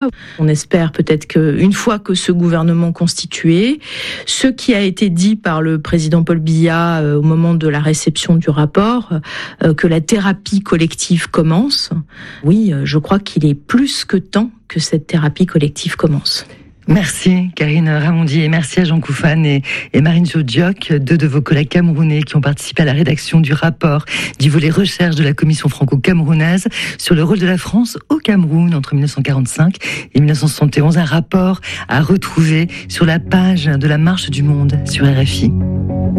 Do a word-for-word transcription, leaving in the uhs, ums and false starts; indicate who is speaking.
Speaker 1: On espère peut-être qu'une fois que ce gouvernement constitué, ce qui a été dit par le président Paul Biya euh, au moment de la réception du rapport, euh, que la thérapie collective commence, oui, euh, je crois qu'il est plus que temps que cette thérapie collective commence.
Speaker 2: Merci Karine Ramondi et merci à Jean Koufane et, et Marine Jodiok, deux de vos collègues camerounais qui ont participé à la rédaction du rapport du volet recherche de la Commission franco-camerounaise sur le rôle de la France au Cameroun entre dix-neuf cent quarante-cinq et dix-neuf cent soixante et onze. Un rapport à retrouver sur la page de la Marche du Monde sur R F I.